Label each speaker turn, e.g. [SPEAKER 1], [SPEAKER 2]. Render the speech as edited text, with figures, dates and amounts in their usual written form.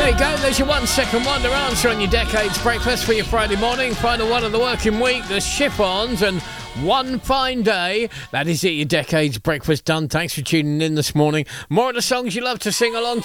[SPEAKER 1] There you go, there's your 1 second wonder answer on your Decades Breakfast for your Friday morning. Final one of the working week, the Ship-Ons, and One Fine Day. That is it, your Decades Breakfast done. Thanks for tuning in this morning. More of the songs you love to sing along